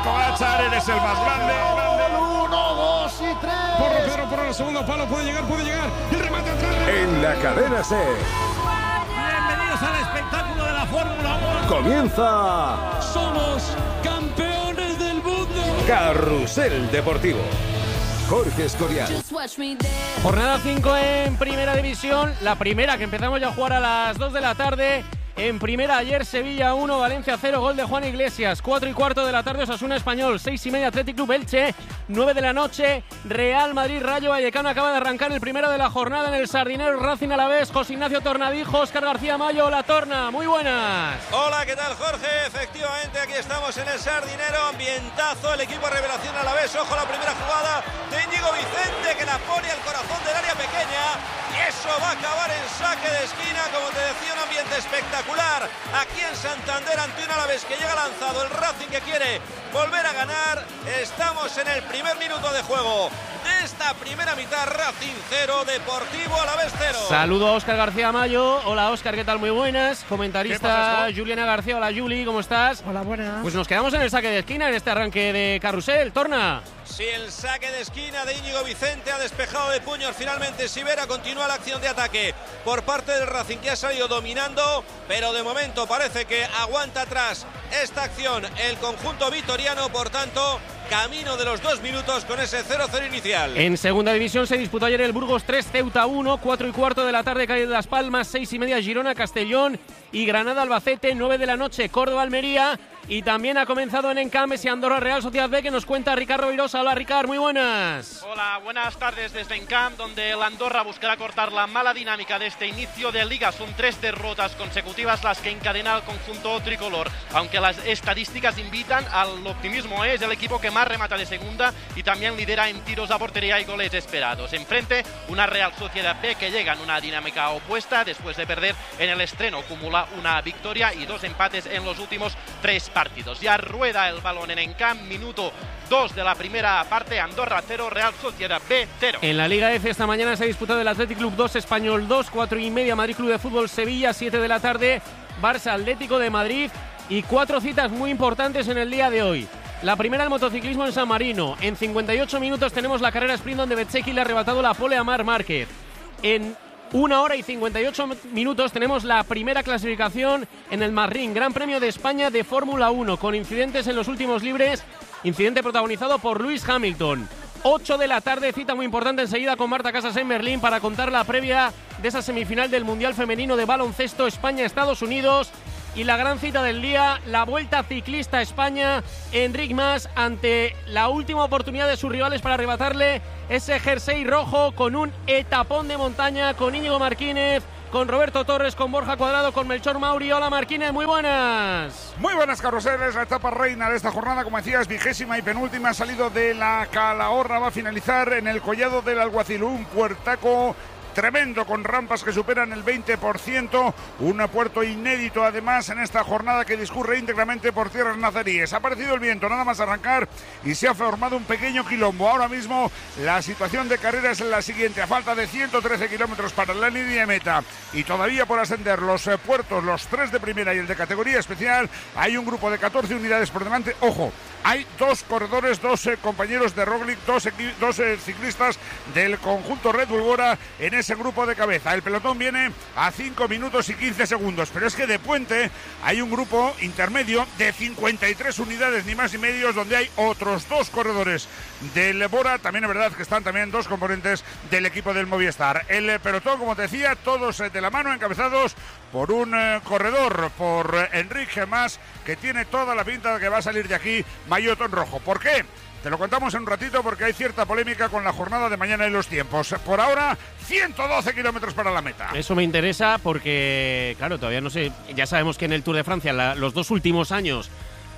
Pogačar, eres el más grande. 1, 2 y 3. Porro, el segundo palo, puede llegar. El remate atrás. En la cadena SER. Bienvenidos al espectáculo de la Fórmula 1. Comienza. Somos campeones del mundo. Carrusel Deportivo. Jorge Escorial. Jornada 5 en Primera División. La primera que empezamos ya a jugar a las 2 de la tarde. En primera ayer Sevilla 1, Valencia 0, gol de Juan Iglesias. 4:15 de la tarde Osasuna Español, 6:30 Athletic Club Elche, 9 de la noche Real Madrid Rayo Vallecano. Acaba de arrancar el primero de la jornada en el Sardinero, Racing Alavés. José Ignacio Tornadijo, Óscar García Mayo, La Torna, muy buenas. Hola, ¿qué tal, Jorge? Efectivamente, aquí estamos en el Sardinero, ambientazo, el equipo Revelación Alavés. Ojo, la primera jugada de Íñigo Vicente, que la pone al corazón del área pequeña. Y eso va a acabar en saque de esquina, como te decía, un ambiente espectacular. Aquí en Santander, ante un Alavés que llega lanzado, el Racing que quiere volver a ganar. Estamos en el primer minuto de juego de esta primera mitad. Racing 0, Deportivo Alavés 0. Saludo a Óscar García Mayo. Hola, Óscar, ¿qué tal? Muy buenas. Comentarista Juliana García. Hola, Juli, ¿cómo estás? Hola, buenas. Pues nos quedamos en el saque de esquina en este arranque de Carrusel. Torna. Sí, el saque de esquina de Íñigo Vicente ha despejado de puños finalmente Sivera. Continúa la acción de ataque por parte del Racing, que ha salido dominando, pero de momento parece que aguanta atrás esta acción el conjunto vitoriano. Por tanto, camino de los 2 minutos con ese 0-0 inicial. En segunda división se disputó ayer el Burgos 3, Ceuta 1, 4:15 de la tarde Calle de las Palmas, 6:30 Girona, Castellón y Granada Albacete, 9 de la noche Córdoba Almería. Y también ha comenzado en Encam ese Andorra Real Sociedad B, que nos cuenta Ricardo Virosa. Hola, Ricard, muy buenas. Hola, buenas tardes desde Encam, donde el Andorra buscará cortar la mala dinámica de este inicio de liga. Son 3 derrotas consecutivas las que encadena el conjunto tricolor, aunque las estadísticas invitan al optimismo. Es el equipo que más remata de segunda y también lidera en tiros a portería y goles esperados. Enfrente, una Real Sociedad B que llega en una dinámica opuesta. Después de perder en el estreno, acumula una victoria y 2 empates en los últimos 3 partidos. Ya rueda el balón en Encam, minuto 2 de la primera parte. Andorra 0, Real Sociedad B 0. En la Liga F esta mañana se ha disputado el Athletic Club 2, Español 2, 4:30 Madrid Club de Fútbol Sevilla, 7 de la tarde Barça Atlético de Madrid. Y 4 citas muy importantes en el día de hoy. La primera, el motociclismo en San Marino. En 58 minutos tenemos la carrera sprint donde Bezzecchi le ha arrebatado la pole a Marc Márquez. En 1 hora y 58 minutos tenemos la primera clasificación en el Marrín, Gran Premio de España de Fórmula 1, con incidentes en los últimos libres, incidente protagonizado por Lewis Hamilton. 8 de la tarde, cita muy importante enseguida con Marta Casas en Berlín para contar la previa de esa semifinal del Mundial Femenino de Baloncesto España-Estados Unidos. Y la gran cita del día, la Vuelta Ciclista a España, Enric Mas, ante la última oportunidad de sus rivales para arrebatarle ese jersey rojo, con un etapón de montaña, con Íñigo Martínez, con Roberto Torres, con Borja Cuadrado, con Melchor Mauri. Hola, Martínez, muy buenas. Muy buenas, Carruseles. La etapa reina de esta jornada, como decías, 20ª y penúltima, ha salido de la Calahorra, va a finalizar en el Collado del Alguacil, un puertaco tremendo, con rampas que superan el 20%, un puerto inédito además en esta jornada que discurre íntegramente por tierras nazaríes. Ha aparecido el viento nada más arrancar y se ha formado un pequeño quilombo. Ahora mismo la situación de carrera es la siguiente: a falta de 113 kilómetros para la línea de meta y todavía por ascender los puertos, los 3 de primera y el de categoría especial, hay un grupo de 14 unidades por delante. Ojo, hay 2 corredores, 2 compañeros de Roglic, 2 ciclistas del conjunto Red Bull Bora en ese grupo de cabeza. El pelotón viene a 5 minutos y 15 segundos, pero es que de puente hay un grupo intermedio de 53 unidades, ni más ni menos, donde hay otros 2 corredores del Bora. También es verdad que están también 2 componentes del equipo del Movistar. El pelotón, como te decía, todos de la mano, encabezados por un corredor, por Enric Mas, que tiene toda la pinta de que va a salir de aquí maillot rojo. ¿Por qué? Te lo contamos en un ratito, porque hay cierta polémica con la jornada de mañana y los tiempos. Por ahora, 112 kilómetros para la meta. Eso me interesa porque, claro, todavía no sé. Ya sabemos que en el Tour de Francia, los 2 últimos años,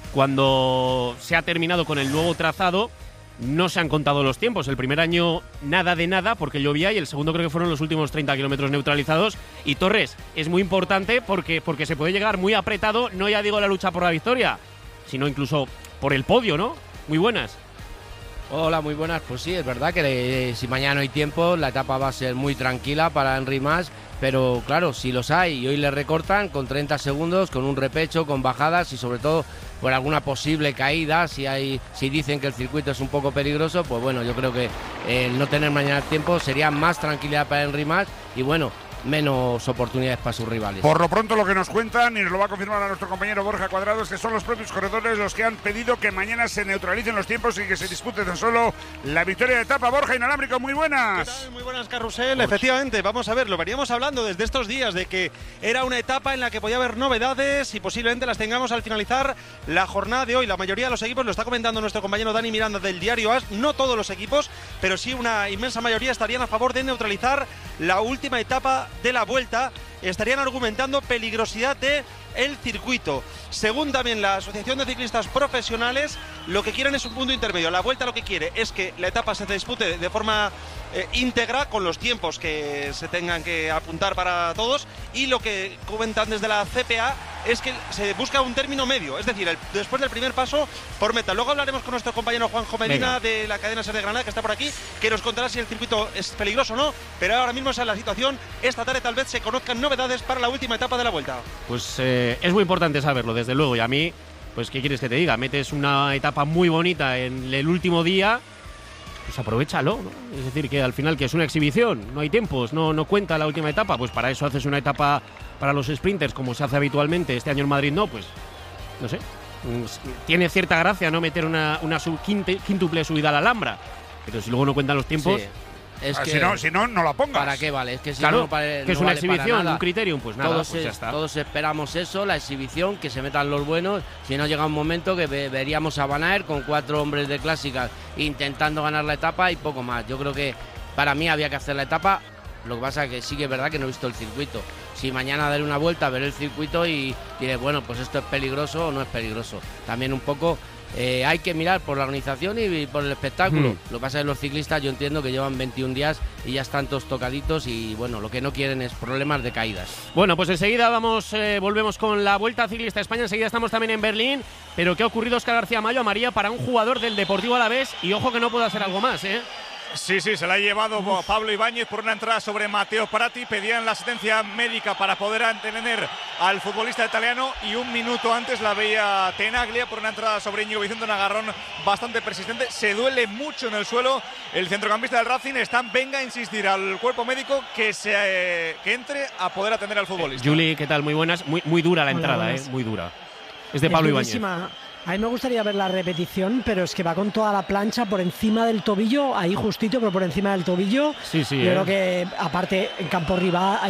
cuando se ha terminado con el nuevo trazado, no se han contado los tiempos. El primer año nada de nada porque llovía, y el segundo creo que fueron los últimos 30 kilómetros neutralizados. Y Torres, es muy importante porque se puede llegar muy apretado, no ya digo la lucha por la victoria, sino incluso por el podio, ¿no? Muy buenas. Hola, muy buenas. Pues sí, es verdad que si mañana no hay tiempo, la etapa va a ser muy tranquila para Henry Mas, pero claro, si los hay y hoy le recortan con 30 segundos, con un repecho, con bajadas y sobre todo por alguna posible caída, si dicen que el circuito es un poco peligroso, pues bueno, yo creo que el no tener mañana tiempo sería más tranquilidad para Henry Mas y bueno, menos oportunidades para sus rivales. Por lo pronto lo que nos cuentan, y nos lo va a confirmar a nuestro compañero Borja Cuadrado, es que son los propios corredores los que han pedido que mañana se neutralicen los tiempos y que se dispute tan solo la victoria de etapa. Borja Inalámbrico, muy buenas. ¿Qué tal? Muy buenas, Carrusel. Efectivamente, vamos a ver, lo veníamos hablando desde estos días de que era una etapa en la que podía haber novedades y posiblemente las tengamos al finalizar la jornada de hoy. La mayoría de los equipos, lo está comentando nuestro compañero Dani Miranda del diario AS, no todos los equipos, pero sí una inmensa mayoría estarían a favor de neutralizar la última etapa de la Vuelta, estarían argumentando peligrosidad de el circuito. Según también la Asociación de Ciclistas Profesionales, lo que quieren es un punto intermedio. La Vuelta lo que quiere es que la etapa se dispute de forma íntegra, con los tiempos que se tengan que apuntar para todos, y lo que comentan desde la CPA es que se busca un término medio, es decir, después del primer paso por meta. Luego hablaremos con nuestro compañero Juanjo Medina de la cadena SER de Granada, que está por aquí, que nos contará si el circuito es peligroso o no, pero ahora mismo esa es la situación. Esta tarde tal vez se conozcan novedades para la última etapa de la Vuelta. Pues es muy importante saberlo, desde luego, y a mí, pues ¿qué quieres que te diga? Metes una etapa muy bonita en el último día, pues aprovéchalo, ¿no? Es decir, que al final que es una exhibición, no hay tiempos, no cuenta la última etapa, pues para eso haces una etapa para los sprinters como se hace habitualmente. Este año en Madrid no, pues no sé, tiene cierta gracia no meter una quíntuple subida a la Alhambra, pero si luego no cuentan los tiempos… Sí. Es que si no la pongas. ¿Para qué vale? Es que si claro, no, que es una exhibición, un criterium, pues nada, pues ya está. Todos esperamos eso, la exhibición, que se metan los buenos. Si no, llega un momento que veríamos a Van Aert con 4 hombres de clásicas intentando ganar la etapa y poco más. Yo creo que para mí había que hacer la etapa. Lo que pasa es que sí que es verdad que no he visto el circuito. Si mañana daré una vuelta, veré el circuito y diré, bueno, pues esto es peligroso o no es peligroso. También un poco… hay que mirar por la organización y por el espectáculo. Lo que pasa es que los ciclistas, yo entiendo que llevan 21 días y ya están todos tocaditos y bueno, lo que no quieren es problemas de caídas. Bueno, pues enseguida volvemos con la Vuelta Ciclista a España. Enseguida estamos también en Berlín. Pero ¿qué ha ocurrido, Óscar García Mayo, María, para un jugador del Deportivo Alavés? Y ojo que no puede hacer algo más, ¿eh? Sí, se la ha llevado Pablo Ibáñez por una entrada sobre Matteo Prati. Pedían la asistencia médica para poder antener al futbolista italiano y un minuto antes la veía Tenaglia por una entrada sobre Íñigo Vicente, un agarrón bastante persistente. Se duele mucho en el suelo el centrocampista del Racing. Venga a insistir al cuerpo médico que entre a poder atender al futbolista. Juli, ¿qué tal? Muy buenas. Muy dura la entrada, muy dura. Es de Pablo Ibáñez. A mí me gustaría ver la repetición, pero es que va con toda la plancha por encima del tobillo, ahí justito, pero por encima del tobillo. Sí, yo creo que, aparte, en campo rival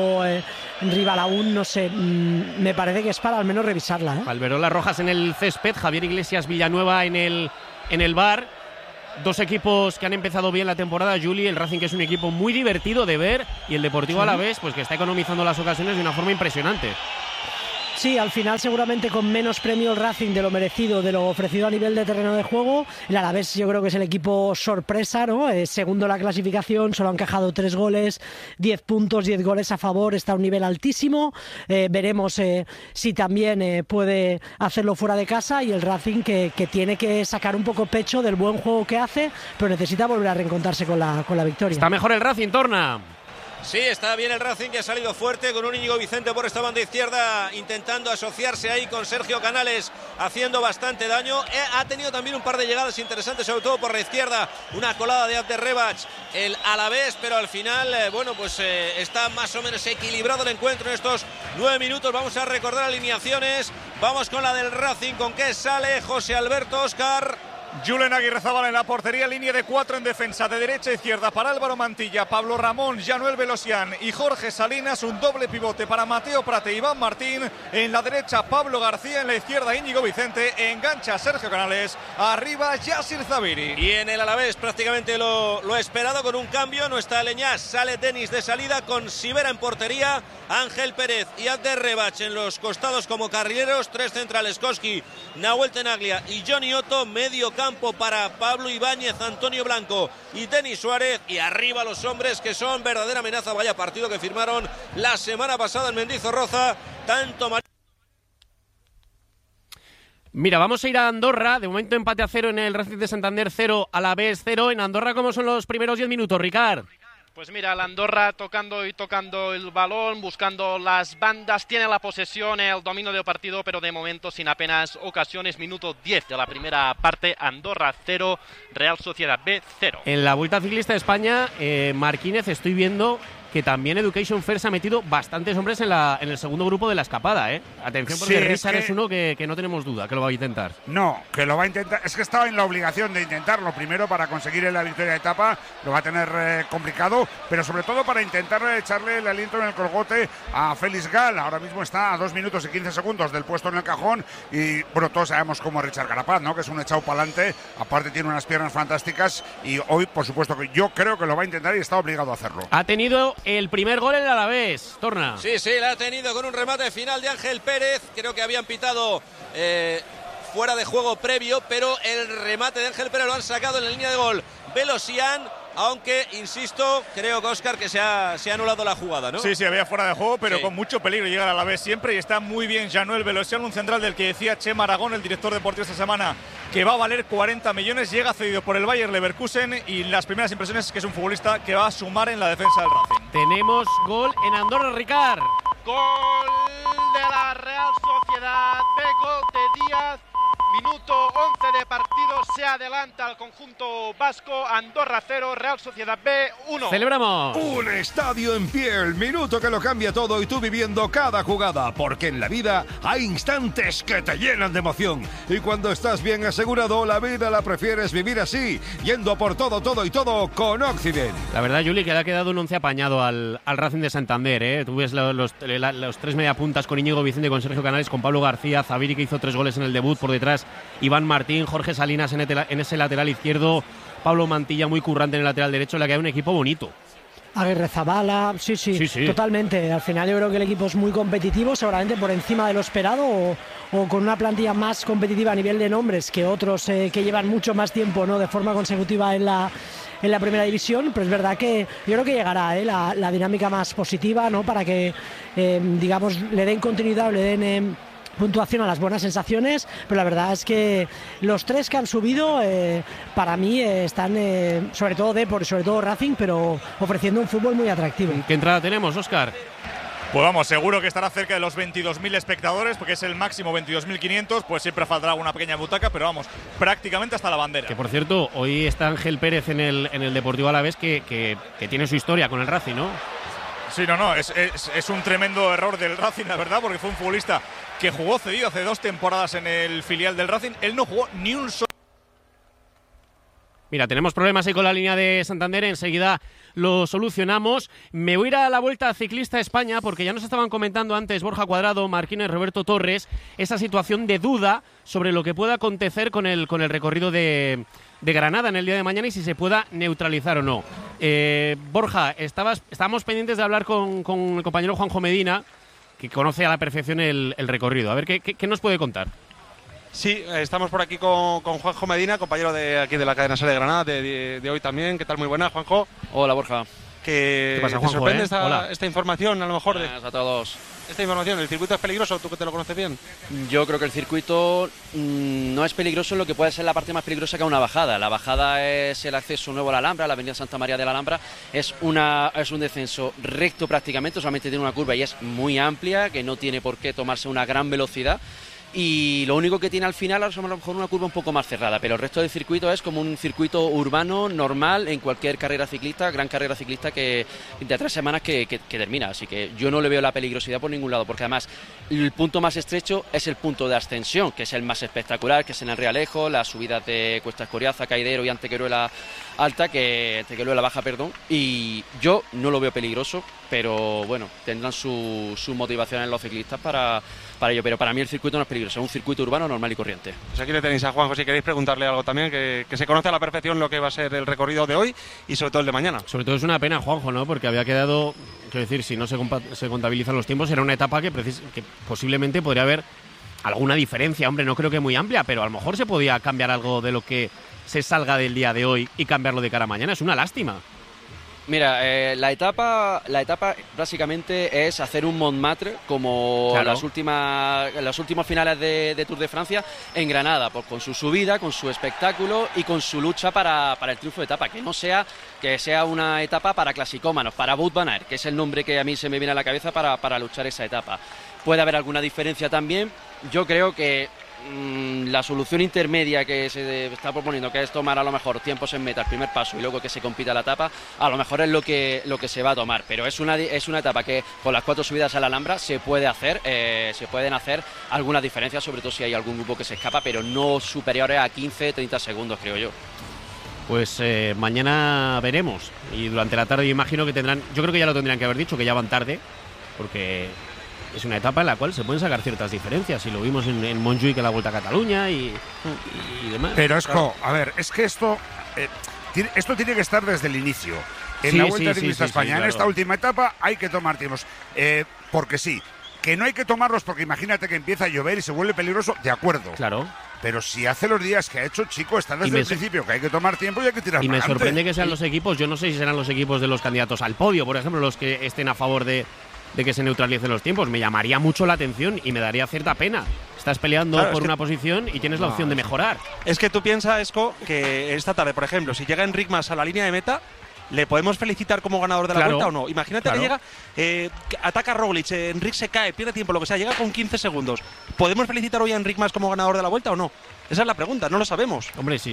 aún, no sé, me parece que es para al menos revisarla. Alberolas rojas en el césped, Javier Iglesias Villanueva en el bar. Dos equipos que han empezado bien la temporada, Juli, el Racing, que es un equipo muy divertido de ver, y el Deportivo Alavés, pues que está economizando las ocasiones de una forma impresionante. Sí, al final seguramente con menos premio el Racing de lo merecido, de lo ofrecido a nivel de terreno de juego. El Alavés yo creo que es el equipo sorpresa, ¿no? Segundo la clasificación, solo han encajado 3 goles, 10 puntos, 10 goles a favor, está a un nivel altísimo. Veremos si también puede hacerlo fuera de casa, y el Racing que tiene que sacar un poco pecho del buen juego que hace, pero necesita volver a reencontrarse con la victoria. Está mejor el Racing, Torna. Sí, está bien el Racing, que ha salido fuerte con un Íñigo Vicente por esta banda izquierda, intentando asociarse ahí con Sergio Canales, haciendo bastante daño. Ha tenido también un par de llegadas interesantes, sobre todo por la izquierda, una colada de Abder Rebach, el Alavés, pero al final, está más o menos equilibrado el encuentro en estos 9 minutos. Vamos a recordar alineaciones, vamos con la del Racing, con qué sale José Alberto, Óscar. Julen Aguirrezábal en la portería, línea de 4 en defensa, de derecha a izquierda para Álvaro Mantilla, Pablo Ramón, Januel Velosian y Jorge Salinas. Un doble pivote para Mateo Prate, Iván Martín. En la derecha Pablo García, en la izquierda Íñigo Vicente, engancha Sergio Canales, arriba Yasir Zabiri. Y en el Alavés prácticamente lo esperado, con un cambio. No está Leñás, sale Denis de salida, con Sivera en portería, Ángel Pérez y Abder Rebach en los costados como carrileros. 3 centrales, Koski, Nahuel Tenaglia y Johnny Otto. Medio campo para Pablo Ibáñez, Antonio Blanco y Denis Suárez, y arriba los hombres que son verdadera amenaza. Vaya partido que firmaron la semana pasada en Mendizorroza, tanto Mira, vamos a ir a Andorra. De momento empate a 0 en el Racing de Santander, 0 Alavés 0. En Andorra, ¿cómo son los primeros 10 minutos, Ricard? Pues mira, la Andorra tocando el balón, buscando las bandas, tiene la posesión, el dominio del partido, pero de momento sin apenas ocasiones. Minuto 10 de la primera parte, Andorra 0, Real Sociedad B 0. En la Vuelta Ciclista de España, Marquínez, estoy viendo que también Education First ha metido bastantes hombres en el segundo grupo de la escapada, Atención, porque Richard es uno que no tenemos duda que lo va a intentar. No, que lo va a intentar. Es que estaba en la obligación de intentarlo primero para conseguir la victoria de etapa. Lo va a tener complicado, pero sobre todo para intentar echarle el aliento en el colgote a Félix Gal. Ahora mismo está a 2 minutos y 15 segundos del puesto en el cajón. Y bueno, todos sabemos cómo es Richard Carapaz, ¿no? Que es un echado para adelante. Aparte tiene unas piernas fantásticas. Y hoy, por supuesto, que yo creo que lo va a intentar y está obligado a hacerlo. Ha tenido el primer gol en el Alavés, Torna. Sí, la ha tenido con un remate final de Ángel Pérez. Creo que habían pitado fuera de juego previo, pero el remate de Ángel Pérez lo han sacado en la línea de gol Velosian, aunque, insisto, creo que Óscar que se ha anulado la jugada, ¿no? Sí, había fuera de juego, pero con mucho peligro llegar a la vez siempre, y está muy bien Januel Velosian, un central del que decía Chema Aragón, el director deportivo esta semana, que va a valer 40 millones, llega cedido por el Bayer Leverkusen, y las primeras impresiones es que es un futbolista que va a sumar en la defensa del Racing. Tenemos gol en Andorra, Ricard. Gol de la Real Sociedad B, gol de Díaz. Minuto 11 de partido, se adelanta al conjunto vasco. Andorra 0, Real Sociedad B 1. ¡Celebramos! Un estadio en pie, el minuto que lo cambia todo y tú viviendo cada jugada, porque en la vida hay instantes que te llenan de emoción. Y cuando estás bien asegurado, la vida la prefieres vivir así, yendo por todo y todo con Occident. La verdad, Juli, que le ha quedado un once apañado al Racing de Santander, Tú ves los tres mediapuntas con Íñigo Vicente, con Sergio Canales, con Pablo García, Zaviri, que hizo 3 goles en el debut, por detrás Iván Martín, Jorge Salinas en ese lateral izquierdo, Pablo Mantilla muy currante en el lateral derecho. Le ha quedado un equipo bonito. Aguirre Zabala, sí, totalmente. Al final yo creo que el equipo es muy competitivo, seguramente por encima de lo esperado o con una plantilla más competitiva a nivel de nombres que otros que llevan mucho más tiempo, ¿no?, de forma consecutiva en la primera división, pero es verdad que yo creo que llegará la dinámica más positiva, ¿no?, para que digamos le den continuidad, le den puntuación a las buenas sensaciones, pero la verdad es que los 3 que han subido para mí están sobre todo Depor y sobre todo Racing, pero ofreciendo un fútbol muy atractivo. ¿Qué entrada tenemos, Óscar? Pues vamos, seguro que estará cerca de los 22.000 espectadores, porque es el máximo 22.500, pues siempre faltará una pequeña butaca, pero vamos, prácticamente hasta la bandera. Que por cierto, hoy está Ángel Pérez en el Deportivo Alavés, que tiene su historia con el Racing, ¿no? Sí, es un tremendo error del Racing, la verdad, porque fue un futbolista que jugó cedido hace 2 temporadas en el filial del Racing. Él no jugó ni un solo. Mira, tenemos problemas ahí con la línea de Santander, enseguida lo solucionamos. Me voy a ir a la Vuelta Ciclista España, porque ya nos estaban comentando antes Borja Cuadrado, Marquino y Roberto Torres esa situación de duda sobre lo que pueda acontecer con el recorrido de Granada en el día de mañana y si se pueda neutralizar o no. Borja, estábamos pendientes de hablar con el compañero Juanjo Medina, que conoce a la perfección el recorrido. A ver, ¿qué nos puede contar? Sí, estamos por aquí con Juanjo Medina, compañero de aquí de la cadena SER de Granada, de hoy también. ¿Qué tal? Muy buena, Juanjo. Hola, Borja. ¿Qué pasa, Juanjo? ¿Te sorprende esta información, a lo mejor? Buenas a todos. Esta información, ¿el circuito es peligroso? ¿Tú que te lo conoces bien? Yo creo que el circuito no es peligroso en lo que puede ser la parte más peligrosa que una bajada. La bajada es el acceso nuevo a la Alhambra, la avenida Santa María de la Alhambra. Es un descenso recto prácticamente, solamente tiene una curva y es muy amplia, que no tiene por qué tomarse una gran velocidad. Y lo único que tiene al final es a lo mejor una curva un poco más cerrada, pero el resto del circuito es como un circuito urbano normal en cualquier carrera ciclista, gran carrera ciclista que de 3 semanas que termina, así que yo no le veo la peligrosidad por ningún lado, porque además el punto más estrecho es el punto de ascensión, que es el más espectacular, que es en el Realejo, las subidas de Cuesta Escoriaza, Caidero y Antequeruela Alta, Antequeruela Baja, perdón, y yo no lo veo peligroso, pero bueno, tendrán su motivación en los ciclistas para ello, pero para mí el circuito no es peligroso, es un circuito urbano normal y corriente. Pues aquí le tenéis a Juanjo, si queréis preguntarle algo también, que se conoce a la perfección lo que va a ser el recorrido de hoy y sobre todo el de mañana. Sobre todo es una pena, Juanjo, ¿no? Porque había quedado, quiero decir, si no se contabilizan los tiempos, era una etapa que posiblemente podría haber alguna diferencia, hombre, no creo que muy amplia, pero a lo mejor se podía cambiar algo de lo que se salga del día de hoy y cambiarlo de cara a mañana. Es una lástima. Mira, la etapa básicamente es hacer un Montmartre como Claro. los últimos finales de Tour de Francia en Granada, pues con su subida, con su espectáculo y con su lucha para el triunfo de etapa, que sea una etapa para clasicómanos, para Wout van Aert, que es el nombre que a mí se me viene a la cabeza para luchar esa etapa. Puede haber alguna diferencia también. Yo creo que la solución intermedia que se está proponiendo, que es tomar a lo mejor tiempos en meta, el primer paso y luego que se compita la etapa, a lo mejor es lo que se va a tomar, pero es una etapa que con las 4 subidas a la Alhambra se pueden hacer algunas diferencias, sobre todo si hay algún grupo que se escapa, pero no superiores a 15-30 segundos, creo yo. Pues mañana veremos, y durante la tarde imagino que yo creo que ya lo tendrían que haber dicho, que ya van tarde, porque es una etapa en la cual se pueden sacar ciertas diferencias, y lo vimos en Montjuïc, en la Vuelta a Cataluña y demás. Pero a ver, es que esto tiene que estar desde el inicio. En Sí, la Vuelta sí, Ciclista a España, claro. En esta última etapa hay que tomar tiempos. Porque sí, que no hay que tomarlos porque imagínate que empieza a llover y se vuelve peligroso, de acuerdo. Claro. Pero si hace los días que ha hecho, chico, está desde el principio, que hay que tomar tiempo y hay que tirar Y me para sorprende adelante. que sean los equipos, yo no sé si serán los equipos de los candidatos al podio, por ejemplo, los que estén a favor de que se neutralicen los tiempos. Me llamaría mucho la atención y me daría cierta pena. Estás peleando Claro, por es que- una posición y tienes la opción de mejorar. Es que tú piensas, Esco, que esta tarde, por ejemplo, si llega Enric Mas a la línea de meta, ¿le podemos felicitar como ganador de la Claro, Vuelta o no? Imagínate claro. que llega, que ataca a Roglic, Enric se cae, pierde tiempo, lo que sea, llega con 15 segundos. ¿Podemos felicitar hoy a Enric Mas como ganador de la Vuelta o no? Esa es la pregunta, no lo sabemos. Hombre, si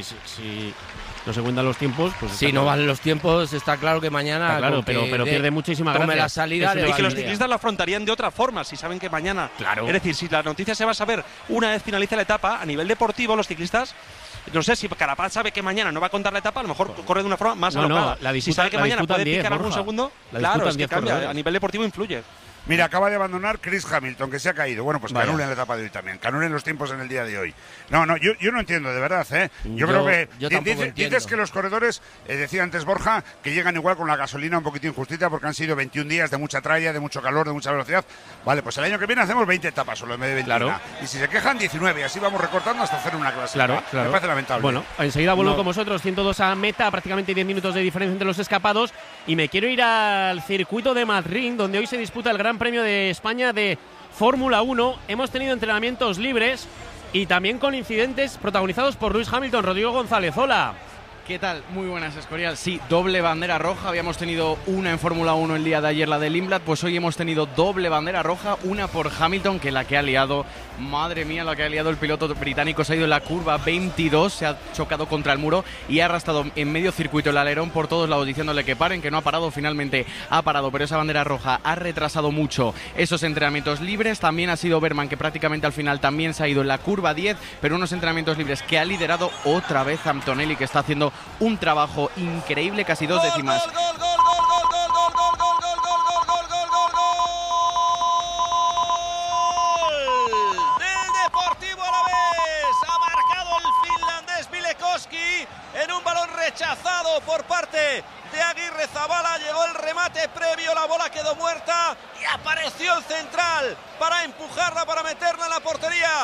no se cuentan los tiempos, pues Si está no claro. valen los tiempos, está claro que mañana. Está claro, con que pero pierde muchísima tome gracia. la salida Eso le Y que los valdría. ciclistas lo afrontarían de otra forma si saben que mañana. Claro. Es decir, si la noticia se va a saber una vez finalice la etapa, a nivel deportivo, los ciclistas. No sé, si Carapaz sabe que mañana no va a contar la etapa, a lo mejor corre de una forma más No, alocada. la si disputa- sabe que la mañana disputan puede 10, picar algún Borja. segundo, La claro, disputan es que 10 cambia. corredores. A nivel deportivo influye. Mira, acaba de abandonar Chris Hamilton, que se ha caído. Bueno, pues Vaya. que anulen la etapa de hoy también, que anulen los tiempos en el día de hoy. No, yo no entiendo, de verdad, ¿eh? Yo creo que yo tampoco entiendo. dices que los corredores, decía antes Borja, que llegan igual con la gasolina un poquitín justita porque han sido 21 días de mucha tralla, de mucho calor, de mucha velocidad. Vale, pues el año que viene hacemos 20 etapas solo en vez de 21. Claro. Y si se quejan, 19. Así vamos recortando hasta hacer una clase. Claro, claro. Me parece lamentable. Bueno, enseguida vuelvo No. con vosotros, 102 a meta, prácticamente 10 minutos de diferencia entre los escapados, y me quiero ir al circuito de Madrid, donde hoy se disputa el Gran Premio de España de Fórmula 1. Hemos tenido entrenamientos libres y también con incidentes protagonizados por Lewis Hamilton. Rodrigo González, hola. ¿Qué tal? Muy buenas, Escorial. Sí, doble bandera roja. Habíamos tenido una en Fórmula 1 el día de ayer, la de Limblad. Pues hoy hemos tenido doble bandera roja. Una por Hamilton, que la que ha liado, madre mía, la que ha liado el piloto británico. Se ha ido en la curva 22, se ha chocado contra el muro y ha arrastrado en medio circuito el alerón por todos lados, diciéndole que paren, que no ha parado. Finalmente ha parado, pero esa bandera roja ha retrasado mucho esos entrenamientos libres. También ha sido Berman, que prácticamente al final también se ha ido en la curva 10, pero unos entrenamientos libres que ha liderado otra vez Antonelli, que está haciendo un trabajo increíble, casi 2 décimas. Del Deportivo Alavés ha marcado el finlandés Vilekoski en un balón rechazado por parte de Aguirre Zabala. Llegó el remate previo, la bola quedó muerta y apareció el central para empujarla, para meterla en la portería